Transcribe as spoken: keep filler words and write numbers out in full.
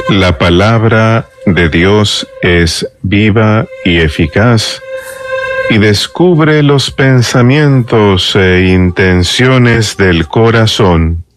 La palabra de Dios es viva y eficaz y descubre los pensamientos e intenciones del corazón.